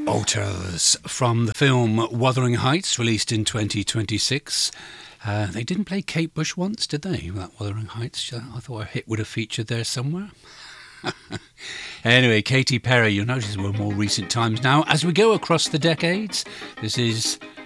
Altars from the film Wuthering Heights, released in 2026. They didn't play Kate Bush once, did they? That Wuthering Heights. I thought a hit would have featured there somewhere. Anyway, Katy Perry, you'll notice we're more recent times now. As we go across the decades, this is